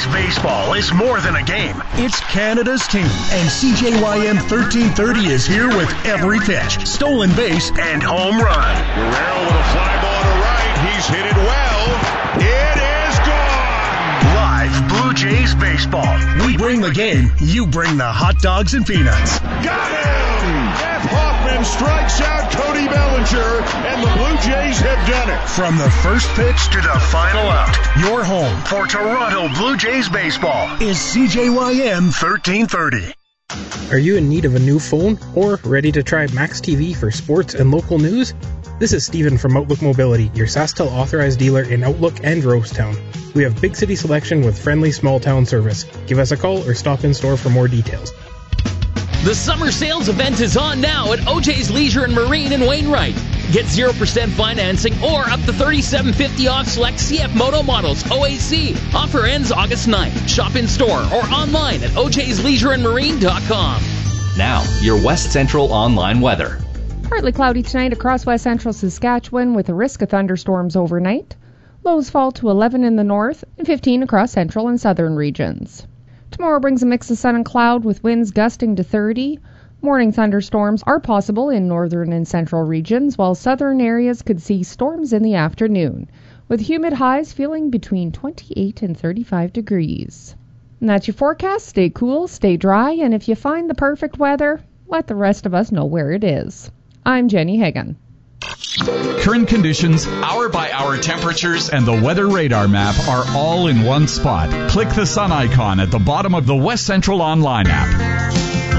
Jays baseball is more than a game. It's Canada's team, and CJYM 1330 is here with every pitch, stolen base, and home run. Guerrero with a fly ball to right. He's hit it well. It is gone. Live Blue Jays baseball. We bring the game. You bring the hot dogs and peanuts. Got him! Jeff Hoffman strikes out Cody Bellinger, and the Blue Jays have done it. From the first pitch to the final out, your home for Toronto Blue Jays baseball is CJYM 1330. Are you in need of a new phone or ready to try Max TV for sports and local news? This is Steven from Outlook Mobility, your SaskTel authorized dealer in Outlook and Rosetown. We have big city selection with friendly small town service. Give us a call or stop in store for more details. The summer sales event is on now at OJ's Leisure and Marine in Wainwright. Get 0% financing or up to $37.50 off select CF Moto models OAC. Offer ends August 9th. Shop in store or online at ojsleisureandmarine.com. Now, your West Central online weather. Partly cloudy tonight across west central Saskatchewan with a risk of thunderstorms overnight. Lows fall to 11 in the north and 15 across central and southern regions. Tomorrow brings a mix of sun and cloud with winds gusting to 30. Morning thunderstorms are possible in northern and central regions, while southern areas could see storms in the afternoon, with humid highs feeling between 28 and 35 degrees. And that's your forecast. Stay cool, stay dry, and if you find the perfect weather, let the rest of us know where it is. I'm Jenny Hagan. Current conditions, hour-by-hour temperatures, and the weather radar map are all in one spot. Click the sun icon at the bottom of the West Central Online app.